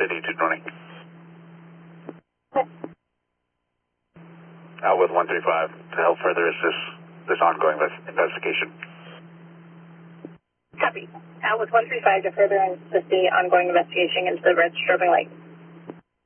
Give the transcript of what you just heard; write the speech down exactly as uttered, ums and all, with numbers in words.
City two twenty. Okay. Uh, with one three five to help further assist this ongoing investigation. Copy. Out with one three five to further assist the ongoing investigation into the red strobing light.